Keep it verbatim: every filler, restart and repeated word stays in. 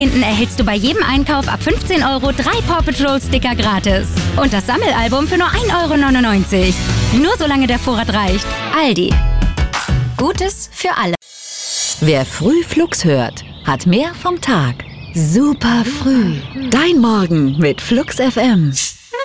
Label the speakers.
Speaker 1: erhältst du bei jedem Einkauf ab fünfzehn Euro drei Paw Patrol Sticker gratis. Und das Sammelalbum für nur ein Euro neunundneunzig. Nur solange der Vorrat reicht. Aldi. Gutes für alle.
Speaker 2: Wer früh Flux hört, hat mehr vom Tag. Super früh. Dein Morgen mit Flux F M.